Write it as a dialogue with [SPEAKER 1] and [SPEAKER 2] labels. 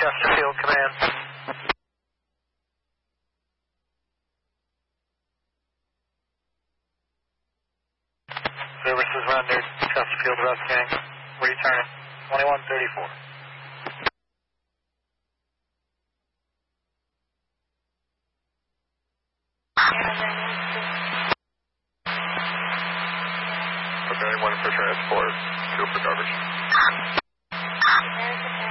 [SPEAKER 1] Chesterfield Command. Services rendered, Chesterfield West Gang. Return 2134.
[SPEAKER 2] Okay, 1 for transport, 2 for coverage.